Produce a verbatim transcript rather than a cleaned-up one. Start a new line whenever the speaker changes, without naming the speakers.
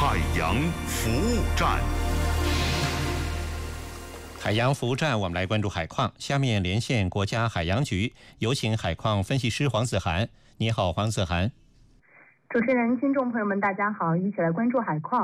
海洋服务站。
海洋服务站，我们来关注海况。下面连线国家海洋局，有请海况分析师黄子涵。你好，黄子涵。
主持人、听众朋友们，大家好，一起来关注海况。